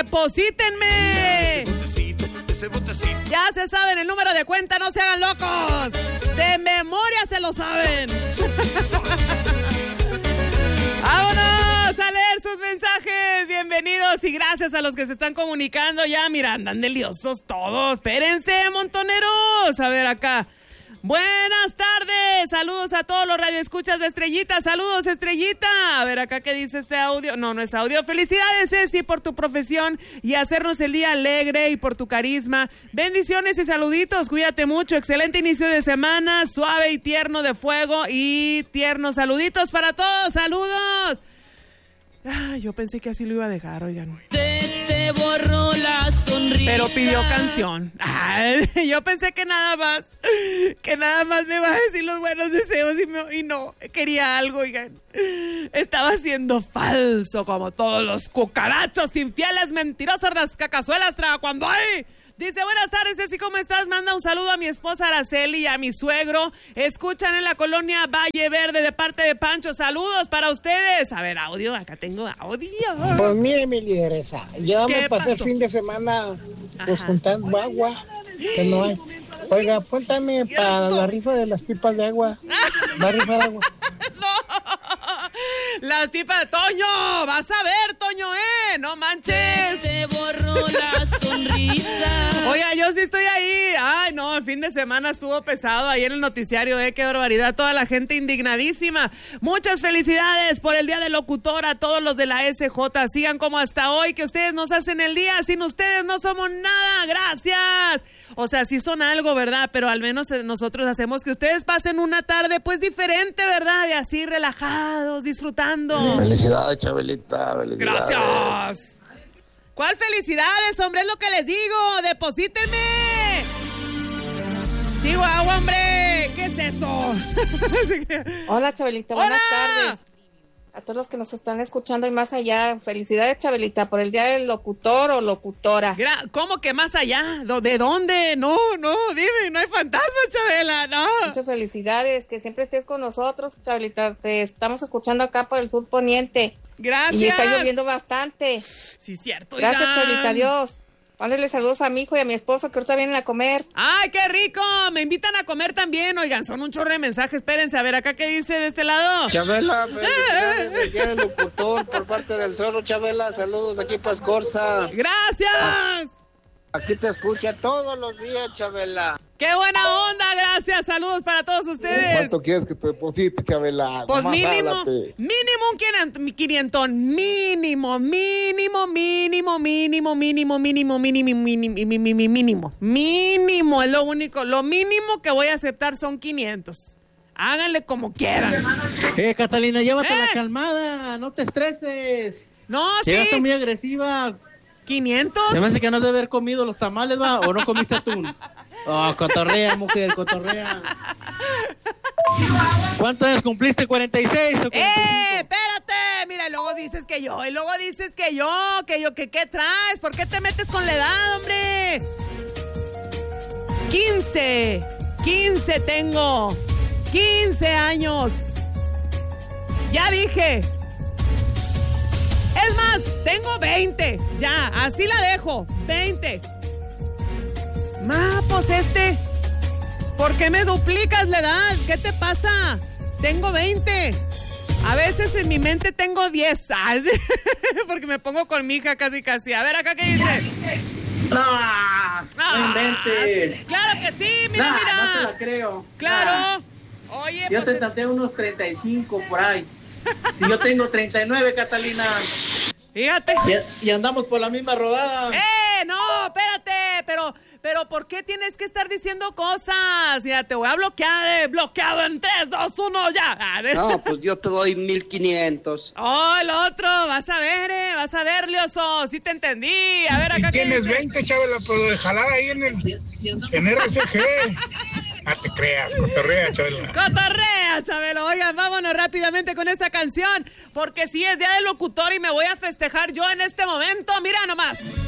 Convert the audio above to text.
deposítenme. Ya se saben el número de cuenta, no se hagan locos. De memoria se lo saben. ¡Vámonos a leer sus mensajes! Bienvenidos y gracias a los que se están comunicando. Ya, mira, andan deliosos todos. Espérense, montoneros. A ver acá. Buenas tardes, saludos a todos los radioescuchas de Estrellita, saludos Estrellita. A ver acá qué dice este audio, no es audio. Felicidades Ceci por tu profesión y hacernos el día alegre y por tu carisma. Bendiciones y saluditos, cuídate mucho, excelente inicio de semana, suave y tierno de fuego y tiernos saluditos para todos, saludos. Ay, yo pensé que así lo iba a dejar, oigan. Te borró la sonrisa. Pero pidió canción. Ay, yo pensé que nada más me iba a decir los buenos deseos y no, quería algo, oigan. Estaba siendo falso como todos los cucarachos, infieles, mentirosos, rascacazuelas, cuando hay. Dice, buenas tardes, Ceci, ¿cómo estás? Manda un saludo a mi esposa Araceli y a mi suegro. Escuchan en la colonia Valle Verde de parte de Pancho. Saludos para ustedes. A ver, audio, acá tengo audio. Pues mire, mi lideresa, yo me pasé el pasó? fin de semana pues juntando agua, que no hay. Oiga, cuéntame para la rifa de las pipas de agua. ¿Va a rifar agua? Las pipas de Toño, vas a ver, Toño, no manches. Te borró la sonrisa. Oiga, yo sí estoy ahí. Ay, no, el fin de semana estuvo pesado ahí en el noticiario, qué barbaridad, toda la gente indignadísima. Muchas felicidades por el Día del Locutor a todos los de la SJ. Sigan como hasta hoy, que ustedes nos hacen el día. Sin ustedes no somos nada, gracias. O sea, sí son algo, ¿verdad? Pero al menos nosotros hacemos que ustedes pasen una tarde pues diferente, ¿verdad? De así relajados, disfrutando. Felicidades, Chabelita, felicidades. Gracias. ¿Cuál felicidades, hombre? Es lo que les digo. Deposítenme. Chihuahua, hombre. ¿Qué es eso? Hola, Chabelita. Hola. Buenas tardes. A todos los que nos están escuchando y más allá, felicidades, Chabelita, por el Día del Locutor o Locutora. ¿Cómo que más allá? ¿De dónde? No, dime, no hay fantasmas, Chabela, no. Muchas felicidades, que siempre estés con nosotros, Chabelita. Te estamos escuchando acá por el sur poniente. Gracias. Y está lloviendo bastante. Sí, cierto. Gracias, oigan. Chabelita, adiós. Mándale saludos a mi hijo y a mi esposo que ahorita vienen a comer. ¡Ay, qué rico! Me invitan a comer también. Oigan, son un chorro de mensajes. Espérense, a ver, acá qué dice de este lado. Chabela, felicidades del Día del Locutor por parte del Zorro. Chabela, saludos aquí para Escorza. ¡Gracias! Aquí te escucha todos los días, Chabela. ¡Qué buena onda! Gracias, saludos para todos ustedes. ¿Cuánto quieres que te deposite, Chabela? Pues Nomás mínimo háblate. un 500, mínimo, es lo único, lo mínimo que voy a aceptar son 500. Háganle como quieran. Catalina, llévatela calmada, no te estreses. No, Llegaste sí, muy agresiva. 500. Se me hace que no has de haber comido los tamales, ¿va? ¿O no comiste atún? Oh, cotorrea, mujer, cotorrea. ¿Cuántos años cumpliste? ¿46 o 45? Espérate, mira, y luego dices que yo, que ¿qué traes? ¿Por qué te metes con la edad, hombre? 15 tengo, 15 años. Ya dije. Es más, tengo 20, ya, así la dejo, 20. Pues ¿por qué me duplicas la edad? ¿Qué te pasa? Tengo 20. A veces en mi mente tengo 10. Porque me pongo con mi hija casi. A ver, acá, ¿qué dice? No inventes. Claro que sí, mira. No te la creo. Claro. Oye, Yo pues te traté unos 35 por ahí. Si yo tengo 39, Catalina. fíjate. Y andamos por la misma rodada. No, espérate, pero ¿por qué tienes que estar diciendo cosas? Ya te voy a bloquear, bloqueado en 3, 2, 1, ya. No, pues yo te doy 1,500. Oh, el otro, vas a ver, Lioso, sí te entendí. A ver, acá qué Tienes dice. 20, Chabela, pero de jalar ahí en RCG. No te creas, cotorrea, Chabela. Cotorrea, Chabelo. Oigan, vámonos rápidamente con esta canción, porque sí es Día del Locutor y me voy a festejar yo en este momento. Mira nomás.